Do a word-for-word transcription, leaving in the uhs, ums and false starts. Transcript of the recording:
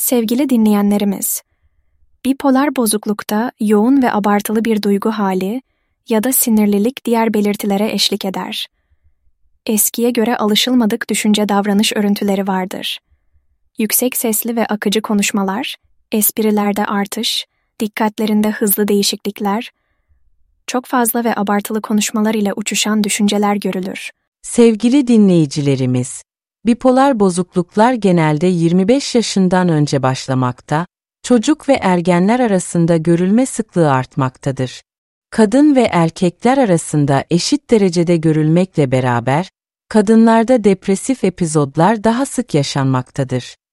Sevgili dinleyenlerimiz, bipolar bozuklukta yoğun ve abartılı bir duygu hali ya da sinirlilik diğer belirtilere eşlik eder. Eskiye göre alışılmadık düşünce davranış örüntüleri vardır. Yüksek sesli ve akıcı konuşmalar, esprilerde artış, dikkatlerinde hızlı değişiklikler, çok fazla ve abartılı konuşmalar ile uçuşan düşünceler görülür. Sevgili dinleyicilerimiz, bipolar bozukluklar genelde yirmi beş yaşından önce başlamakta, çocuk ve ergenler arasında görülme sıklığı artmaktadır. Kadın ve erkekler arasında eşit derecede görülmekle beraber, kadınlarda depresif epizodlar daha sık yaşanmaktadır.